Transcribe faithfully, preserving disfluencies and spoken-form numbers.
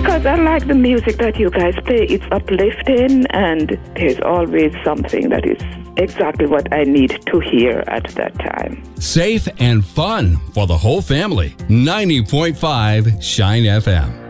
Because I like the music that you guys play. It's uplifting, and there's always something that is exactly what I need to hear at that time. Safe and fun for the whole family. ninety point five Shine F M.